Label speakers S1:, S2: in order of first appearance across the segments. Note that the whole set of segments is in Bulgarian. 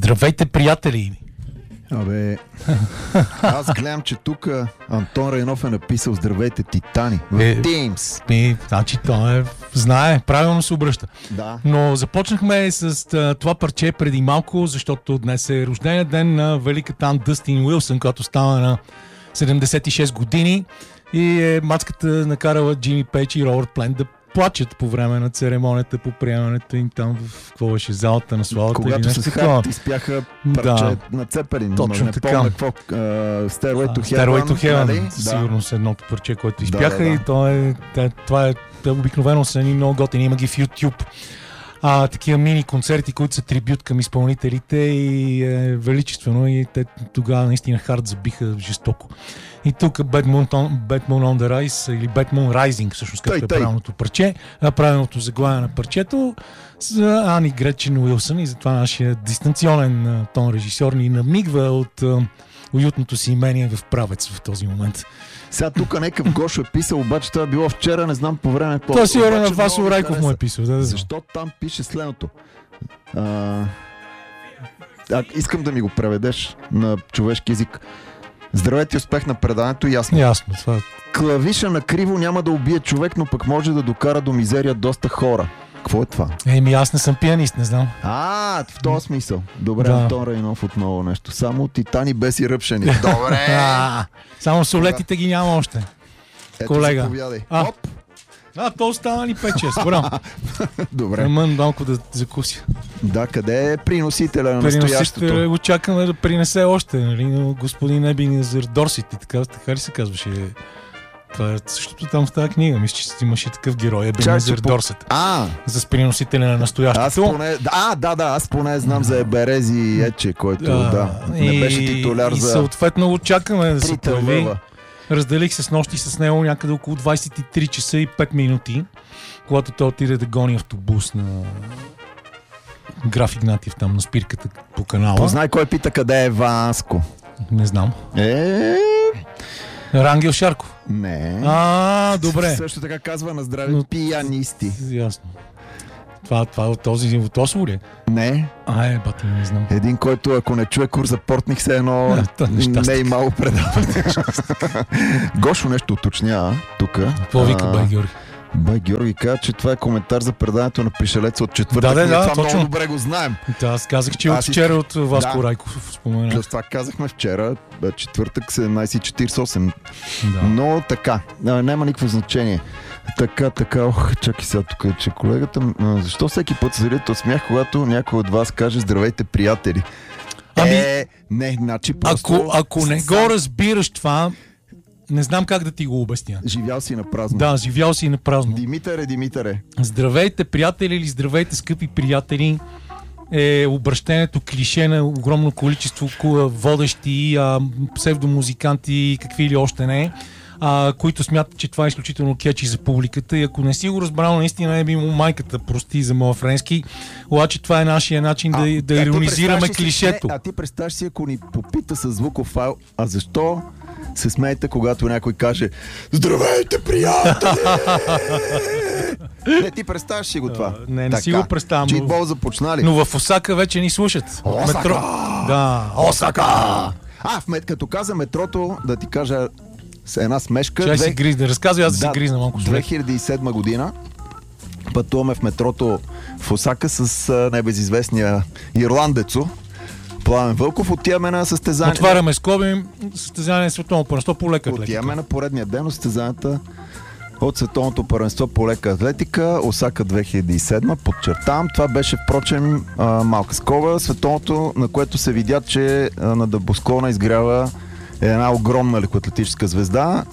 S1: Здравейте, приятели!
S2: Абе, аз гледам, че тук Антон Райнов е написал здравейте, титани в Teams.
S1: Значи той знае, правилно се обръща.
S2: Да.
S1: Но започнахме с това парче преди малко, защото днес е рождения ден на великата Ан Дъстин Уилсън, която става на 76 години и мацката накарала Джимми Пейдж и Робърт Плент да плачат по време на церемонията по приемането им там в какво беше залата на славата.
S2: Когато с Харт изпяха парче на Цепелин.
S1: Точно така.
S2: Не помня какво. Stairway to Heaven.
S1: Stairway to Heaven.
S2: Нали?
S1: Сигурно с едното парче, което изпяха и това е обикновено са едни много готини. Има ги в YouTube. Такива мини концерти, които са трибют към изпълнителите и величествено и те тогава наистина Харт забиха жестоко. И тук Bad Moon on the Rise или Bad Moon Rising, всъщност както е правилното парче, правилното заглавие на парчето за Ани Гречин Уилсън и затова нашия дистанционен тон режисьор ни намигва от уютното си имение в Правец в този момент.
S2: Сега тук някакъв Гошо е писал, обаче това е било вчера, не знам по време.
S1: Това сигурно на Васо Райков му е писал.
S2: Защо там пише следното? Искам да ми го преведеш на човешки език. Здравейте, успех на предаването, ясно.
S1: Ясно, това.
S2: Клавиша на криво няма да убие човек, но пък може да докара до мизерия доста хора. Какво е това?
S1: Аз не съм пианист, не знам.
S2: В този смисъл. Добре, Антон Райнов отново нещо. Само титани без и ръпшени. Добре!
S1: Само солетите ги няма още.
S2: Ето,
S1: колега.
S2: Заповядай.
S1: То остава ни 5-6. Голям.
S2: Добре.
S1: Мън малко да закуся.
S2: Да, къде е приносителя на настоящото?
S1: Приносителя го чакаме да принесе още, нали? Господин Ебинезър Дорсет и така ли се казваше? Това е същото там в тази книга. Мисля, че имаше такъв герой, Ебинезър Дорсет. За приносителя на настоящото.
S2: Аз поне знам за Еберези Ече, който не беше титуляр за...
S1: И съответно го чакаме да се появи. Разделих се с нощи с него някъде около 23 часа и 5 минути, когато той отиде да гони автобус на Граф Игнатиев там на спирката по канала.
S2: Познай кой пита къде е Васко.
S1: Не знам. Рангел Шарков.
S2: Не.
S1: Добре.
S2: Също така казва на здраве пианисти.
S1: Ясно. Това от този ли е?
S2: Не.
S1: Бати, не знам.
S2: Един, който ако не чуе курс за портник, все едно не е малко предаване. Гошо нещо уточня тук.
S1: Какво вика Бай Георги?
S2: Бай Георги каза, че това е коментар за предаването на Пришелеца от четвъртък. Това
S1: точно.
S2: Много добре го знаем.
S1: Аз казах, че от вчера от Васко Райков спомена.
S2: Плюс това казахме вчера, четвъртък 17:48. Но така, няма никакво значение. Така, чакай сега тук, че колегата... Защо всеки път се зарите от смях, когато някой от вас каже здравейте, приятели? Не, значи просто...
S1: Ако не го разбираш това, не знам как да ти го обясня.
S2: Живял си на празно.
S1: Да, живял си на празно.
S2: Димитъре.
S1: Здравейте, приятели, или здравейте, скъпи приятели, е обращението клише на огромно количество водещи, псевдомузиканти и какви ли още не, които смятат, че това е изключително кетчи за публиката. И ако не си го разбрал, наистина е би му майката, прости за моя френски, обаче това е нашия начин да иронизираме клишето.
S2: Ти представяш си, ако ни попита със звуков файл, защо се смеете, когато някой каже здравейте, приятели! Не, ти представяш си го това.
S1: Не си го представям.
S2: Джитбол започнали.
S1: Но в Осака вече ни слушат.
S2: Осака!
S1: Осака!
S2: Като каза метрото, да ти кажа с една смешка.
S1: Си гризна. Разказвай, аз да си гризна малко.
S2: 2007 година пътуваме в метрото в Осака с небезизвестния ирландецо Пламен Вълков. Отиваме на състезание.
S1: Отваряме скоби, състезание на световно първенство по лека атлетика.
S2: Отиваме на поредния ден на състезанията от световното първенство по лека атлетика. Осака 2007. Подчертавам, това беше впрочем малка скоба. Световното, на което се видя, че на Дъбосклона изгрява една огромна лекоатлетическа звезда.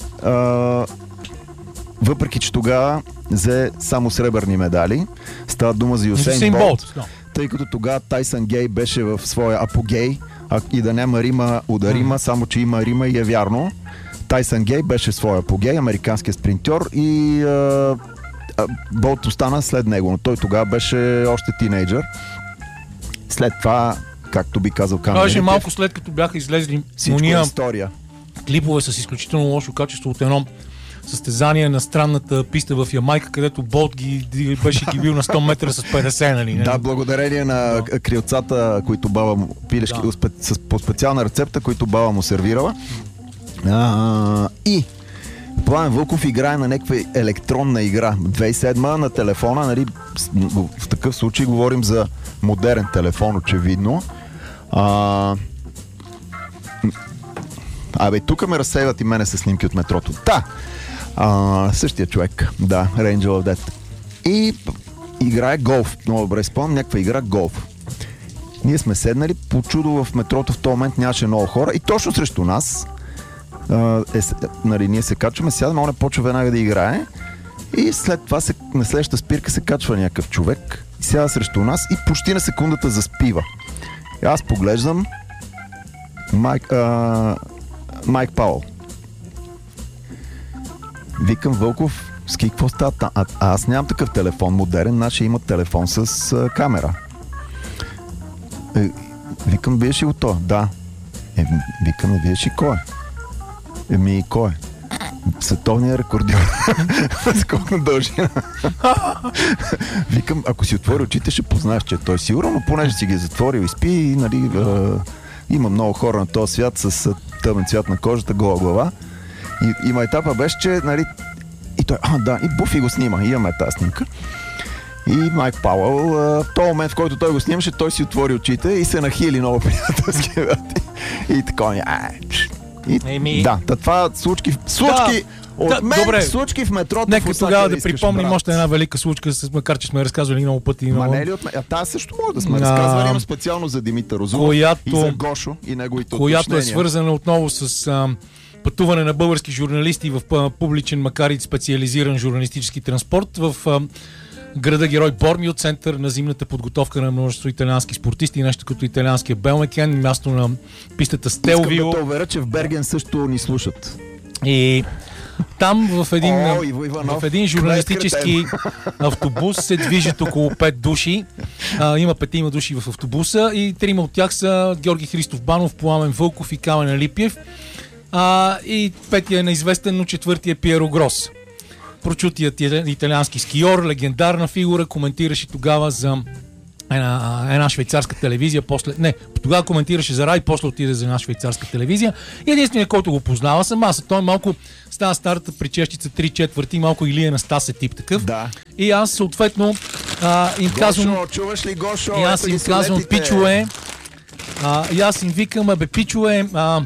S2: Въпреки че тогава взе само сребърни медали. Става дума за Юсейн Болт. Тъй като тогава Тайсън Гей беше в своя апогей и да няма Рима ударима, само че има Рима и е вярно. Тайсън Гей беше в своя апогей, американският спринтьор, и Болт остана след него, но той тогава беше още тинейджър. След това, както би казал Камен Митев,
S1: малко след като бяха излезли
S2: всичко е история.
S1: Клипове с изключително лошо качество от едно състезания на странната писта в Ямайка, където Болт беше ги бил на 100 метра с 50, нали?
S2: Да, благодарение на крилцата, които баба му пилешки, по специална рецепта, които баба му сервирала. И Пламен Вълков играе на някаква електронна игра. 2007 на телефона, нали, в такъв случай говорим за модерен телефон, очевидно. Тук ме разсейват и мене с снимки от метрото. Същия човек. Да, Angel of Death. И играе голф. Много добре спомням, някаква игра голф. Ние сме седнали, по чудо в метрото в този момент нямаше много хора и точно срещу нас ние се качваме, сядаме, он почва веднага да играе и след това на следващата спирка се качва някакъв човек, сяда срещу нас и почти на секундата заспива. И аз поглеждам Майк Пауъл. Викам: Вълков, ски, какво става там? Аз нямам такъв телефон модерен, нашия има телефон с камера. Викам: виеш ли го то? Да. Викам: виеш ли кой? Кой е? Световният рекордьор. Сколько дължи. Викам: ако си отвори очите, ще познаеш, че той сигурно, но понеже си ги затворил и спи, нали, има много хора на този свят с тъмен цвят на кожата, гола глава. И майтапа беше, че, нали, и той, и Буфи го снима. Имаме тази снимка. И Майк Пауъл, в този момент, в който той го снимаше, той си отвори очите и се нахили много приятелски. И така, това случки от мен, добре. Случки в метрото.
S1: Нека тогава да припомним още една велика случка, макар че сме разказвали много пъти.
S2: Тази също може да сме разказвали, но специално за Димитър Озунов и за Гошо и неговите
S1: която
S2: уточнения.
S1: Е свързана отново с пътуване на български журналисти в публичен, макар и специализиран журналистически транспорт в града Герой Бормио, център на зимната подготовка на множество италиански спортисти, нещо като италианския Белмекен, място на пистата Стелвио.
S2: Искам да те уверя, че в Берген също ни слушат.
S1: И там в един журналистически автобус се движат около 5 души. Има 5 души в автобуса и 3 от тях са Георги Христов Банов, Пламен Вълков и Камен Алипиев. И 5 е неизвестен, но 4 е Пиеро Грос. Прочутият италиански скиор, легендарна фигура, коментираше тогава за една швейцарска телевизия. Тогава коментираше за Рай, после отиде за една швейцарска телевизия. И единственият, който го познава, съм аз. Той малко става старата причещица 3/4, малко Илия на Стасе тип такъв.
S2: Да.
S1: И аз съответно им казвам...
S2: Гошо, чуваш ли, Гошо?
S1: И аз им казвам: пичове. И аз им викам: пичове,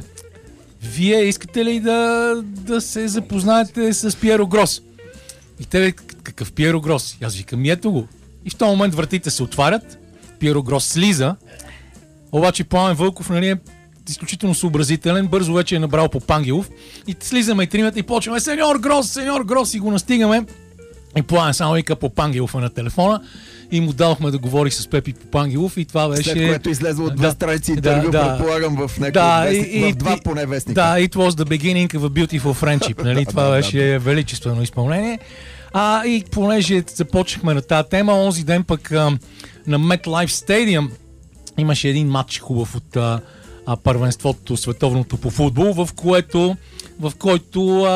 S1: вие искате ли да се запознаете с Пиеро Грос? И те: какъв Пиеро Грос? И аз викам: ето го. И в този момент вратите се отварят, Пиеро Грос слиза, обаче Пламен Вълков, нали, е изключително съобразителен, бързо вече е набрал Попангелов и слизаме и тримата и почваме: сеньор Грос, и го настигаме. И Пламен само вика Попангелов на телефона и му дадохме да говори с Пепи Попангелов и това беше...
S2: След което излезе от 2 страници интервю, предполагам в някакъв в 2 поне вестника.
S1: Да, it was the beginning of a beautiful friendship, нали? Това беше величествено изпълнение. И понеже започнахме на тази тема, онзи ден пък на MetLife Stadium имаше един матч хубав от първенството световното по футбол, в който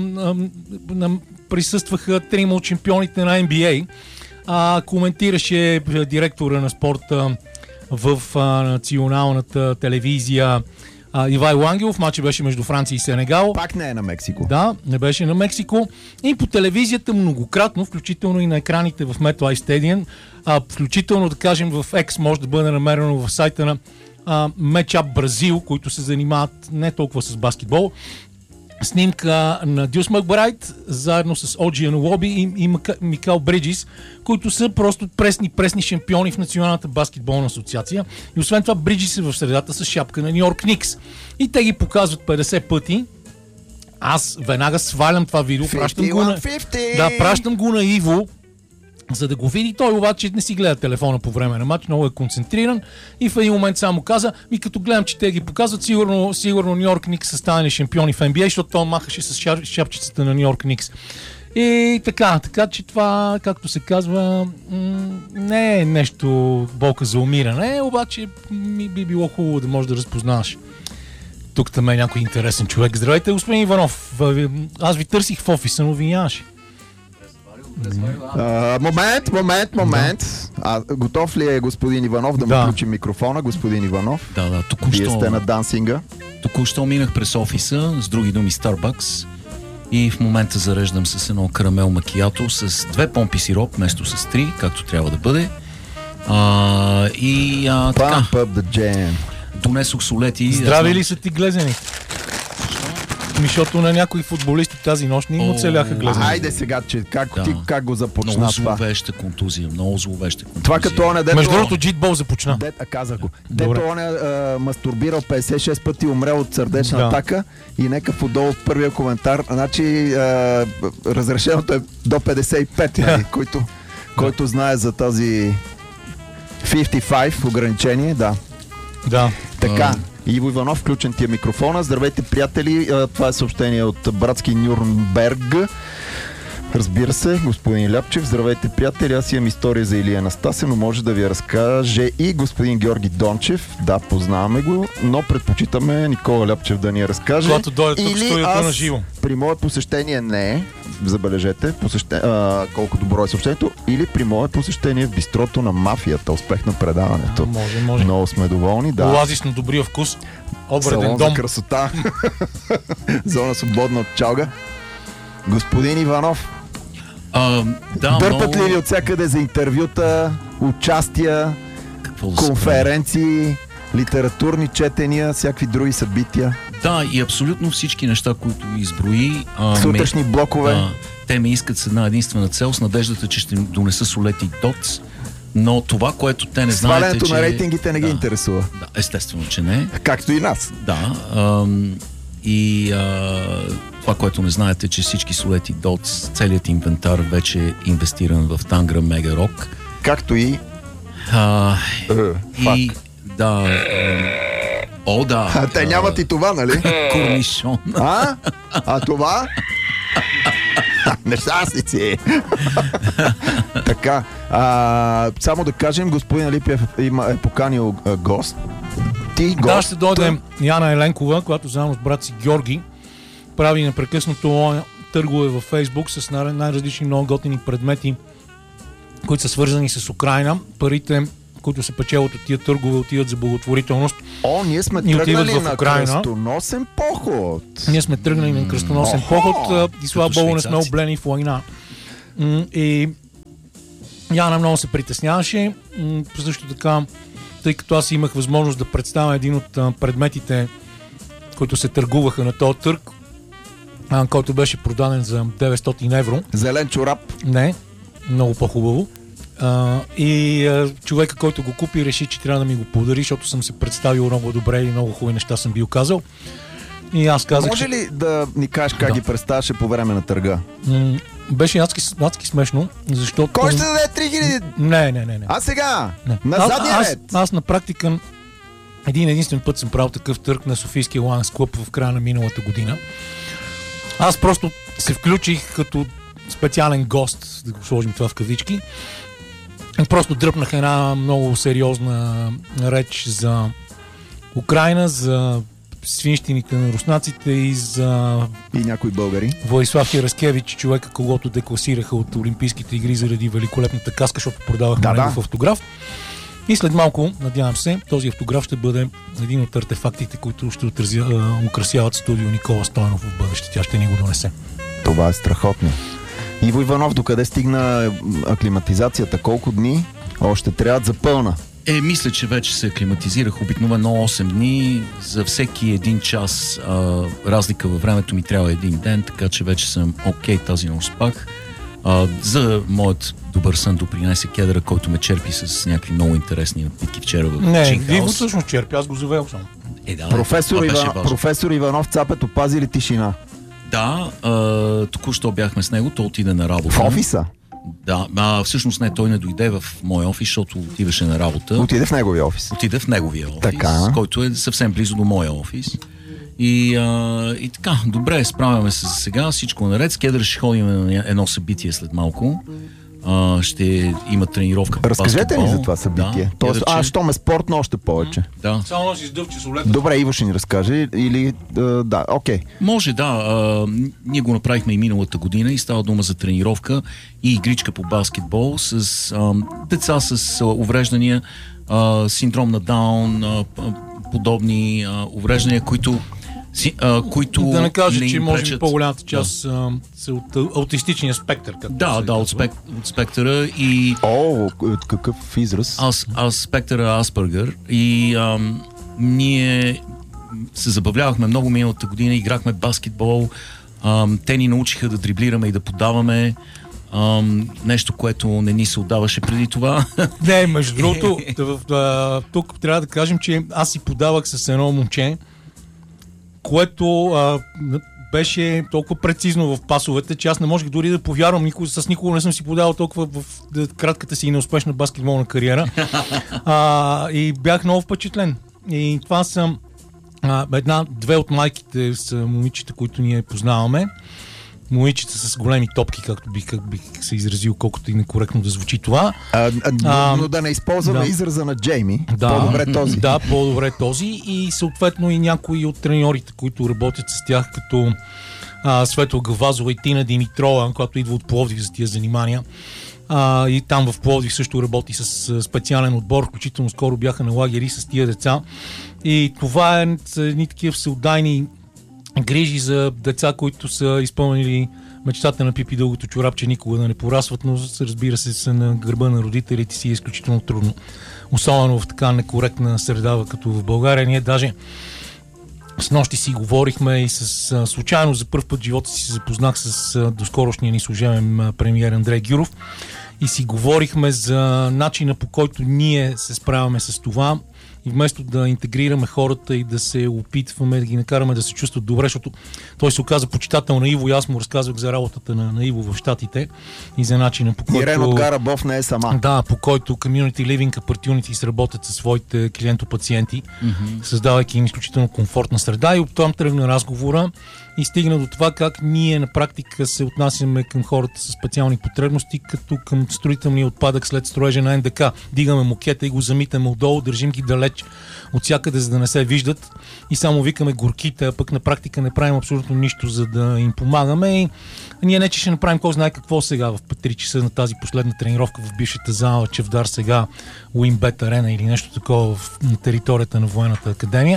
S1: присъстваха 3 от шампионите на NBA. Коментираше директора на спорта в националната телевизия Ивайло Ангелов. Матчът беше между Франция и Сенегал.
S2: Пак не е на Мексико.
S1: Да, не беше на Мексико. И по телевизията многократно, включително и на екраните в MetLife Stadium, включително, да кажем, в X може да бъде намерено в сайта на Matchup Бразил, които се занимават не толкова с баскетбол. Снимка на Дюс Макбрайт, заедно с Оджи Анолоби и Микал Бриджис, които са просто пресни шампиони в Националната баскетболна асоциация. И освен това Бриджис е в средата с шапка на Ню Йорк Никс. И те ги показват 50 пъти. Аз веднага свалям това видео, пращам го на Иво, за да го види. Той обаче не си гледа телефона по време на матч, много е концентриран и в един момент само каза: като гледам, че те ги показват, сигурно Ню Йорк Никс са станали шампиони в NBA, защото той махаше с шапчицата на Ню Йорк Никс. И така че това, както се казва, не е нещо болка за умиране, обаче би било хубаво да можеш да разпознаваш тук там е някой интересен човек. Здравейте, господин Иванов. Аз ви търсих в офиса, но ви нямаше.
S2: Момент. Готов ли е господин Иванов да му включи микрофона? Господин Иванов.
S3: Да,
S2: Вие сте на дансинга.
S3: Току-що минах през офиса, с други думи Starbucks, и в момента зареждам с едно карамел макиято с 2 помпи сироп, вместо с 3, както трябва да бъде. Така. Донесох солети.
S1: Здрави ли са ти глезени? Защото на някои футболисти тази нощ не им оцеляха глезени.
S2: Айде сега, че как го започна
S3: много
S2: това?
S3: Зловеща контузия.
S2: Това като он
S1: между другото, джитбол започна.
S2: Казах го. Дето он мастурбирал 56 пъти, умрел от сърдечна атака, и нека отдолу в първия коментар. Значи разрешеното е до 55, който знае за тази 55 ограничение,
S1: Да.
S2: Така. Иво Иванов, включен ти е микрофона. Здравейте, приятели. Това е съобщение от братски Нюрнберг. Разбира се, господин Ляпчев. Здравейте, приятели. Аз имам история за Илия Анастасия, но може да ви разкаже и господин Георги Дончев. Да, познаваме го, но предпочитаме Никола Ляпчев да ни я разкаже.
S1: Когато дойде тук, студиото на живо.
S2: При мое посещение не, забележете, колко добро е съобщението, или при мое посещение в бистрото на мафията. Успех на предаването.
S1: Може.
S2: Много сме доволни. Да.
S1: Оазис на добрия вкус. Обреден
S2: Салон
S1: дом.
S2: за красота. Зона свободна от чалга. Господин Иванов, дърпат ли от всякъде за интервюта, участия, конференции, литературни четения, всякакви други събития?
S3: Да, и абсолютно всички неща, които изброи.
S2: Сутрешни блокове.
S3: Те ме искат с една единствена цел, с надеждата, че ще донеса солети и тоц. Но това, което те не знаят,
S2: свалянето на рейтингите не ги интересува.
S3: Да, естествено, че не.
S2: Както и нас.
S3: Да. Това, което не знаете, че всички солети Дотс, целият инвентар вече е инвестиран в Тангра Мега Рок.
S2: Както и... те нямат и това, нали?
S3: Корнишон.
S2: Това? Нещастници! Така, само да кажем, господин Алипиев е поканил гост.
S1: Да, ще дойде Яна Еленкова, която заедно с брат си Георги прави непрекъснато търгове във Фейсбук с най-различни много готини предмети, които са свързани с Украйна. Парите, които се печелят от тия търгове, отиват за благотворителност.
S2: Ние сме тръгнали на кръстоносен поход.
S1: Ние сме тръгнали на кръстоносен поход и слава Богу не сме облени в война. И Яна много се притесняваше. Също така, тъй като аз имах възможност да представя един от предметите, които се търгуваха на този търг, който беше продаден за 900 евро.
S2: Зелен чорап?
S1: Не, много по-хубаво. Човека, който го купи, реши, че трябва да ми го подари, защото съм се представил много добре и много хубави неща съм бил казал. И аз казах,
S2: може ли да ни кажеш как ги представяше по време на търга?
S1: Беше адски смешно, защото...
S2: Кой ще даде 3000?
S1: Не.
S2: А сега? Не. На задния ред?
S1: Аз на практика единствен път съм правил такъв търг на Софийския Ланс Клуб в края на миналата година. Аз просто се включих като специален гост, да го сложим това в кавички. Просто дръпнах една много сериозна реч за Украйна, за свинщините на руснаците и за...
S2: И някои българи.
S1: Владислав Хераскевич, човека, когото декласираха от Олимпийските игри заради великолепната каска, защото продавахме негов автограф. И след малко, надявам се, този автограф ще бъде един от артефактите, които ще украсяват студио Никола Стойнов в бъдеще. Тя ще ни го донесе.
S2: Това е страхотно. Иво Иванов, докъде стигна аклиматизацията? Колко дни още трябват за пълна?
S3: Мисля, че вече се аклиматизирах обикновено 8 дни. За всеки един час разлика във времето ми трябва един ден, така че вече съм окей тази нощ спах. За моят добър сън допринесе кедъра, който ме черпи с някакви много интересни напитки вчера в Чинхаус.
S1: Не, вие го всъщност черпи, аз го завел съм.
S2: Професор Иванов Цапет опази ли тишина?
S3: Да, току-що бяхме с него, той отиде на работа.
S2: В офиса?
S3: Да, всъщност не, той не дойде в моя офис, защото отиваше на работа.
S2: Отиде в неговия офис?
S3: Отиде в неговия офис,
S2: така,
S3: който е съвсем близо до моя офис. И така, добре, справяме се за сега, всичко наред. С Кедър ще ходим на едно събитие след малко. ще има тренировка по баскетбол.
S2: Разкажете ни за това събитие. Щом е спортно, още повече.
S1: Да. Само носи сдъвче с олета.
S2: Добре, Иво ще ни разкаже или... да, окей.
S3: Може, да. Ние го направихме и миналата година и става дума за тренировка и игричка по баскетбол с деца с увреждания, синдром на Даун, подобни увреждания, които
S1: да не кажа, че може би по-голямата част са от аутистичния спектър.
S3: От спектъра и...
S2: Какъв израз?
S3: Спектъра Аспергър. И ние се забавлявахме много миналата година, играхме баскетбол, те ни научиха да дриблираме и да подаваме. Нещо, което не ни се отдаваше преди това.
S1: Не, между другото, тук трябва да кажем, че аз си подавах с едно момче, което беше толкова прецизно в пасовете, че аз не можех дори да повярвам, с никого не съм си подавал толкова в кратката си и неуспешна баскетболна кариера. И бях много впечатлен. И това са две от майките са момичета, които ние познаваме. Момичета с големи топки, както бих се изразил, колкото и некоректно да звучи това.
S2: Но да не използваме израза на Джейми. По-добре този.
S1: Да, по-добре този. И съответно и някои от треньорите, които работят с тях, като Светла Гавазова и Тина Димитрова, която идва от Пловдив за тия занимания. И там в Пловдив също работи с специален отбор, включително скоро бяха на лагери с тия деца. И това е едни такива всеотдайни грижи за деца, които са изпълнили мечтата на Пипи дългото чорапче никога да не порасват, но разбира се са на гърба на родителите си е изключително трудно. Особено в така некоректна среда, като в България. Ние даже с нощи си говорихме и случайно за първ път в живота си се запознах с доскорошния ни служебен премиер Андрей Гюров и си говорихме за начина, по който ние се справяме с това. И вместо да интегрираме хората и да се опитваме да ги накараме да се чувстват добре, защото той се оказа почитател на Иво и аз му разказвах за работата на Иво в Щатите и за начина, по който...
S2: Ирен от Гарабов не е сама.
S1: Да, по който Community Living Opportunities работят със своите клиенто-пациенти, създавайки им изключително комфортна среда и оттам тръгна разговора и стигна до това как ние на практика се отнасяме към хората с специални потребности, като към строителния отпадък след строежа на НДК. Дигаме мокета и го замитаме отдолу, държим ги далеч от всякъде, за да не се виждат и само викаме горките, а пък на практика не правим абсолютно нищо, за да им помагаме. И ние не че ще направим кой знае какво сега в 3 часа на тази последна тренировка в бившата зала Чавдар, сега Уинбет Арена или нещо такова на територията на Военната академия.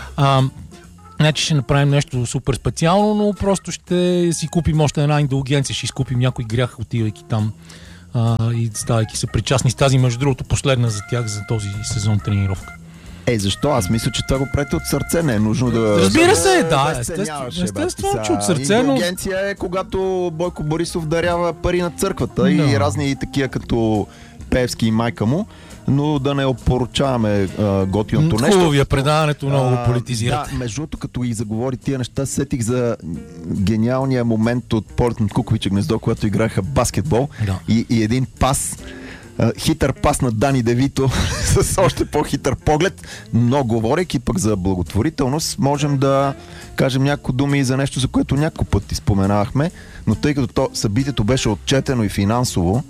S1: Не, че ще направим нещо супер специално, но просто ще си купим още една индулгенция, ще изкупим някой грях, отивайки там и ставайки се причастни с тази, между другото, последна за тях за този сезон тренировка.
S2: Защо? Аз мисля, че това го правите от сърце, не е нужно да...
S1: Разбира се, да, естествено, че от сърце, но...
S2: Индулгенция е когато Бойко Борисов дарява пари на църквата и разни такива като Пеевски и майка му, но да не опоручаваме готиното нещо.
S1: Хубавия предаването много политизирате.
S2: Да, между другото, като и заговори тия неща, сетих за гениалния момент от Полет над Куковича гнездо, когато играха баскетбол и един пас, хитър пас на Дани Девито с още по-хитър поглед, но говорейки пък за благотворителност, можем да кажем няколко думи и за нещо, за което няколко пъти споменавахме, но тъй като събитието беше отчетено и финансово,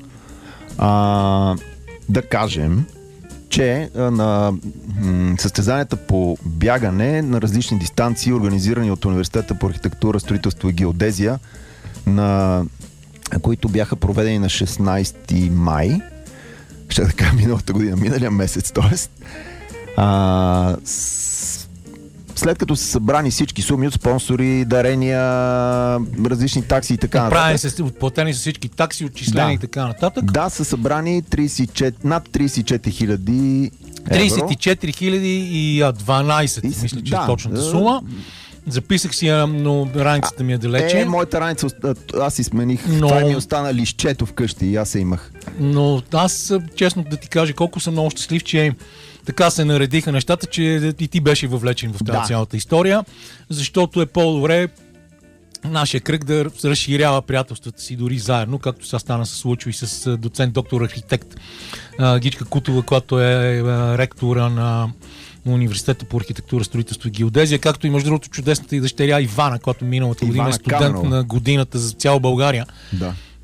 S2: да кажем, че на състезанията по бягане на различни дистанции, организирани от Университета по архитектура, строителство и геодезия, на които бяха проведени на 16 май, ще да кажа миналата година, миналия месец, т.е. След като са събрани всички суми от спонсори, дарения, различни такси и така нататък.
S1: Отплатени са всички такси, отчислени и така нататък.
S2: Да, са събрани над 34 хиляди евро.
S1: 34 хиляди и 12, мисля, че е точната сума. Записах си, но раницата ми е далече.
S2: Моята раница, аз си смених. Това ми остана лището вкъщи и аз я имах.
S1: Но аз, честно да ти кажа, колко съм много щастлив, че така се наредиха нещата, че и ти беше въвлечен в тази цялата история, защото е по-добре нашия кръг да разширява приятелствата си дори заедно, както сега стана с Лъчо и с доцент доктор архитект Гичка Кутова, която е ректора на Университета по архитектура, строителство и геодезия, както и между другото чудесната и дъщеря Ивана, която миналата година е студент на годината за цяла България.
S2: Да.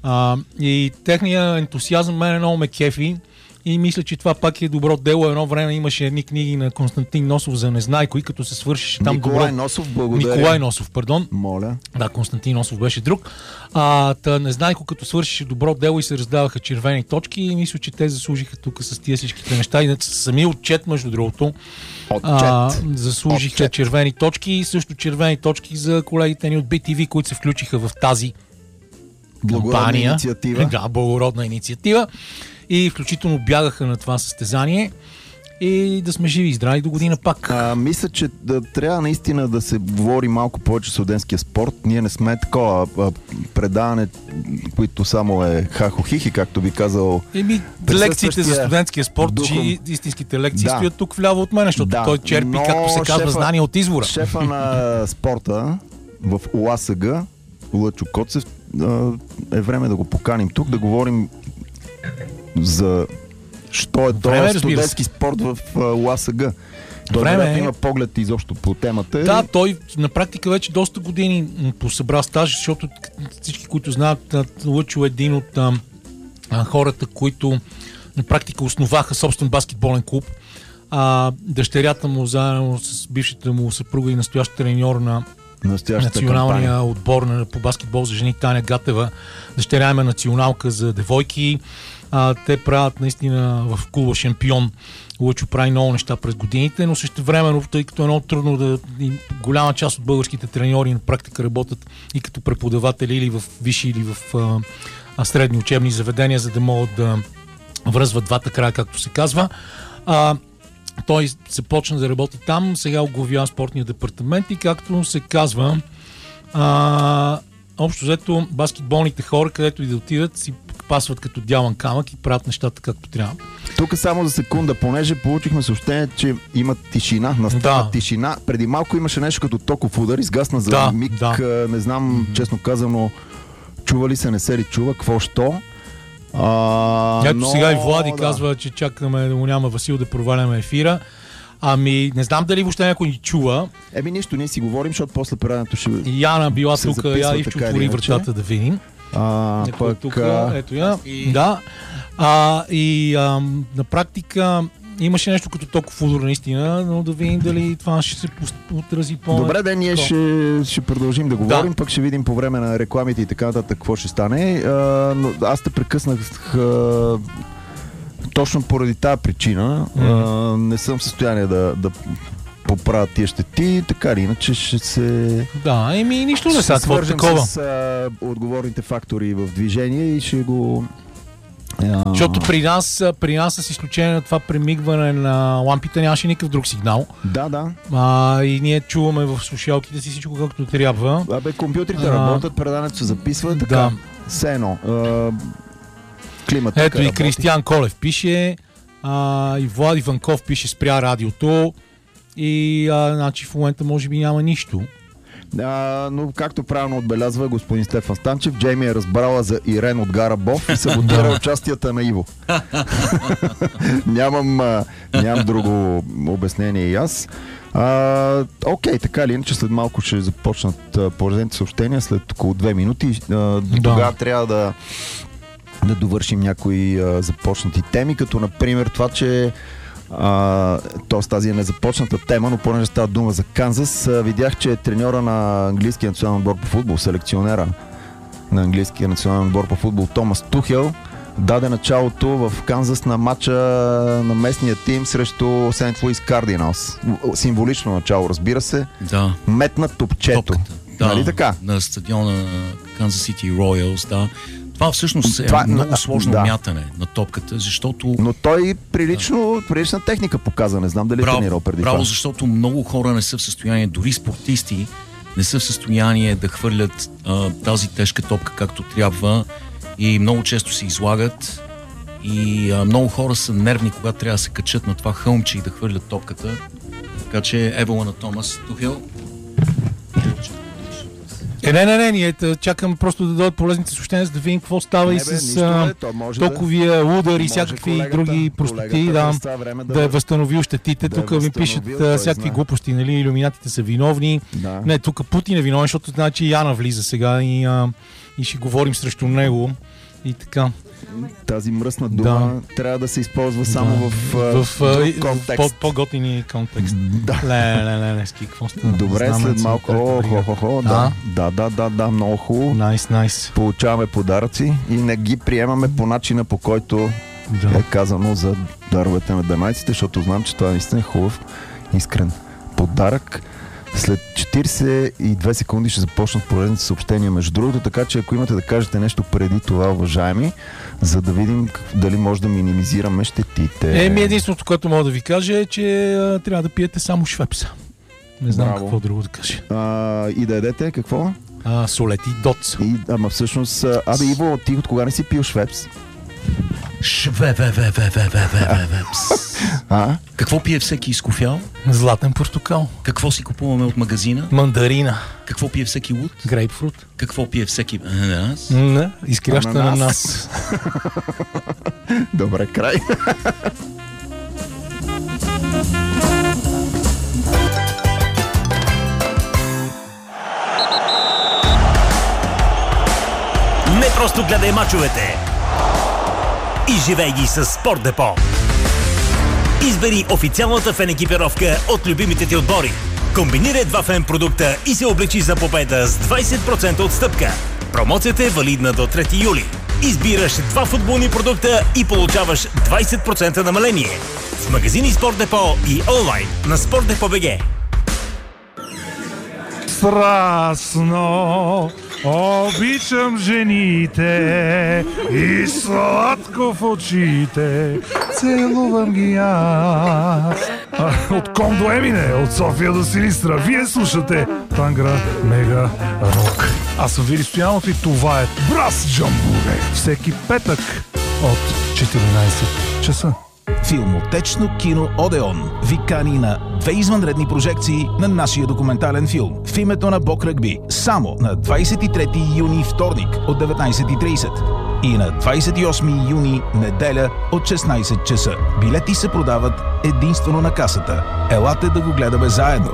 S1: И техният ентусиазъм мен много ме кефи. И мисля, че това пак е добро дело. Едно време имаше едни книги на Константин Носов за Незнайко и като се свършиш там
S2: Николай Носов, благодаря.
S1: Николай Носов, пардон.
S2: Моля.
S1: Да, Константин Носов беше друг. Незнайко като свършише добро дело и се раздаваха червени точки и мисля, че те заслужиха тук с тия всичките неща. И сами отчет, между другото, заслужиха червени точки и също червени точки за колегите ни от BTV, които се включиха в тази
S2: благородна инициатива.
S1: Да, благородна инициатива. И включително бягаха на това състезание и да сме живи и здрави до година пак.
S2: Мисля, че трябва наистина да се говори малко повече студентския спорт. Ние не сме такова предаване, които само е хахо-хихи, както би казал.
S1: Лекциите за студентския спорт, че истинските лекции стоят тук вляво от мен, защото той черпи, както се казва, знания от извора.
S2: Шефа на спорта в УАСГ, Лъчо Коцев, е време да го поканим тук, да говорим за що е този студентски спорт в УАСГ. Той има поглед изобщо по темата.
S1: Да, той на практика вече доста години посъбра стаж, защото всички, които знаят, Лъчо е един от хората, които на практика основаха собствен баскетболен клуб. Дъщерята му заедно с бившата му съпруга и настоящ треньор на националния отбор по баскетбол за жени Таня Гатева, дъщеря има националка за девойки. Те правят наистина в клуба Шампион. Лъчо прави много неща през годините, но същевременно, тъй като е много трудно голяма част от българските треньори на практика работят и като преподаватели или в висши, или в средни учебни заведения, за да могат да връзват двата края, както се казва. Той започна да работи там, сега оглавява спортния департамент и както се казва, общо взето баскетболните хора, където и да отидат, си пасват като дялан камък и правят нещата както трябва.
S2: Тук само за секунда, понеже получихме съобщение, че има тишина, настава тишина. Преди малко имаше нещо като токов удар, изгасна за миг, не знам, честно казано, чува ли се, не се ли чува, какво що.
S1: Ето сега и Влади казва, че чакаме да му няма Васил да проваляме ефира. Не знам дали въобще някой ни чува.
S2: Нищо, ние си говорим, защото после предаването ще
S1: Яна била тук, я и ще отвори вратата да видим. Тук, ето я. На практика имаше нещо като толкова удар наистина, но да видим дали това ще се отрази по...
S2: Добре, ние ще продължим да говорим, пък ще видим по време на рекламите и така нататък какво ще стане. Но аз те прекъснах точно поради тази причина. Не съм в състояние да поправят тия щети, така или иначе ще се...
S1: нищо не са
S2: свържем с отговорните фактори в движение и ще го...
S1: Защото при нас с изключение на това премигване на лампите нямаше никакъв друг сигнал.
S2: Да.
S1: И ние чуваме в слушалките си всичко както трябва.
S2: Компютрите работят, предаването се записва, така. Все едно. Климата.
S1: Ето и Кристиян Колев пише, и Влади Ванков пише спря радиото и значи в момента може би няма нищо.
S2: Но както правилно отбелязва господин Стефан Станчев, Джейми е разбрала за Ирен от Гарабов и саботира участията на Иво. Нямам друго обяснение и аз. Окей, така или иначе след малко ще започнат поредните съобщения, след около 2 минути. Тогава трябва да довършим някои започнати теми, като например това, че т.е. тази е незапочната тема, но понеже става дума за Канзас, видях, че треньора на английския национален отбор по футбол, селекционера на английския национален отбор по футбол Томас Тухел даде началото в Канзас на матча на местния тим срещу Сент Луис Кардиналс. Символично начало, разбира се. Метна топчето. Нали така?
S3: На стадиона Канзас Сити Роялс, Това всъщност е много сложно мятане на топката, защото...
S2: Но той прилична техника показа, не знам дали е тренирал преди това.
S3: Право, защото много хора не са в състояние, дори спортисти не са в състояние да хвърлят тази тежка топка както трябва и много често се излагат и много хора са нервни, когато трябва да се качат на това хълмче и да хвърлят топката. Така че евола на Томас Тухел.
S1: Не, ние чакам просто да дойдат полезните съобщения, за да видим какво става и с токовия удар и всякакви други простоти, да е възстановил щетите. Тук ми пишат всякакви глупости, нали, илюминатите са виновни. Да. Не, тук Путин е виновен, защото значи Яна влиза сега и ще говорим срещу него и така.
S2: Тази мръсна дума трябва да се използва само в контекст.
S1: По-готини контекст. Какво става?
S2: Добре, след малко. Да, много хубаво.
S1: Найс.
S2: Получаваме подаръци и не ги приемаме по начина, по който е казано за даровете на данайците, защото знам, че това наистина е хубав, искрен подарък. След 42 секунди ще започнат полезните съобщения между другото, така че ако имате да кажете нещо преди това, уважаеми, за да видим дали може да минимизираме щетите.
S1: Единственото, което мога да ви кажа е, че трябва да пиете само Швепса. Не знам какво друго да кажа.
S2: И да ядете какво?
S1: Солети доц.
S2: Ама всъщност, Иво, ти от кога не си пил Швепс?
S3: Какво пие всеки изкофял?
S1: Златен портокал.
S3: Какво си купуваме от магазина?
S1: Мандарина.
S3: Какво пие всеки луд?
S1: Грейпфрут.
S3: Какво пие всеки ананас?
S1: Изкряща ананас.
S2: Добре, край.
S4: Не просто гледай мачовете и живей ги с Спорт Депо. Избери официалната фен екипировка от любимите ти отбори. Комбинирай два фен продукта и се облечи за победа с 20% отстъпка. Промоцията е валидна до 3 юли. Избираш два футболни продукта и получаваш 20% намаление. В магазини Спорт Депо и онлайн на SportDepot.bg.
S5: Страстно обичам жените и сладко в очите целувам ги аз. От Ком до Емине, от София до Силистра, вие слушате Тангра Мега Рок. Аз съм Вили Стоянов и това е Брас Джамбуре. Всеки петък от 14 часа.
S6: Филмотечно кино Одеон ви кани на 2 извънредни прожекции на нашия документален филм в името на Бог Ръгби само на 23 юни вторник от 19:30 и на 28 юни неделя от 16 часа. Билети се продават единствено на касата. Елате да го гледаме заедно.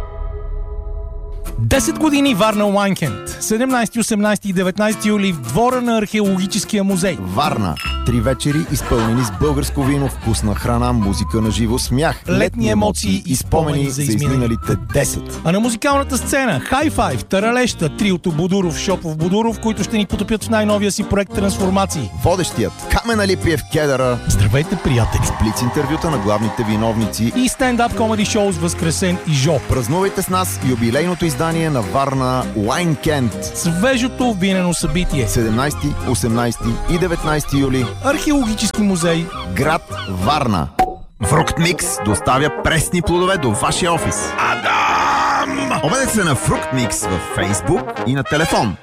S1: 10 години Варна Уайнкенд. 17, 18 и 19 юли в двора на Археологическия музей.
S2: Варна. 3 вечери, изпълнени с българско вино, вкусна храна, музика на живо, смях,
S1: летни емоции и спомени за изминалите 10. А на музикалната сцена Hi-Fi, Таралеща, триото Будуров, Шопов, Будуров, които ще ни потопят в най-новия си проект Трансформации.
S2: Водещият Камен Алипиев Кедъра.
S1: Здравейте, приятели!
S2: С блиц интервюта на главните виновници
S1: и стендап комеди шоу с Възкресен и Жо.
S2: Празнувайте с нас юбилейното издание на Варна Уайнкенд.
S1: Свежото винено събитие.
S2: 17, 18 и 19 юли.
S1: Археологически музей.
S2: Град Варна. Фруктмикс доставя пресни плодове до вашия офис. Адам! Обадете се на Фруктмикс във Фейсбук и на телефон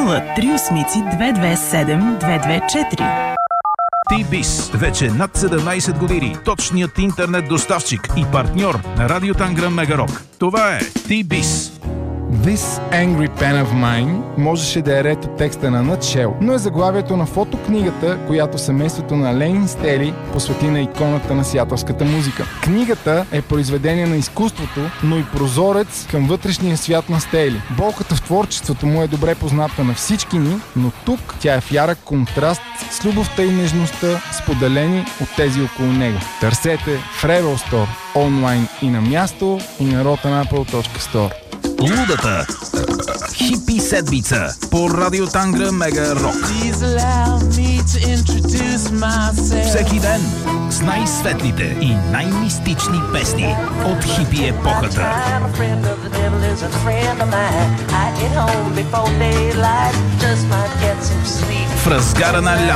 S7: 038-227-224.
S6: T-Biz. Вече над 17 години. Точният интернет доставчик и партньор на Радио Тангра Мега Рок. Това е T-Biz.
S8: This Angry Pen of Mine можеше да е ред от текста на Nutshell, но е заглавието на фотокнигата, която семейството на Ленин Стели посвети на иконата на сиатълската музика. Книгата е произведение на изкуството, но и прозорец към вътрешния свят на Стели. Болката в творчеството му е добре позната на всички ни, но тук тя е в ярък контраст с любовта и нежността, споделени от тези около него. Търсете в Rebel Store, онлайн и на място, и на rotanapple.store.
S6: Лудата хипи седмица по Радио Тангра Мега Рок. Всеки ден с най-светлите и най-мистични песни от хипи епохата. В разгара на лято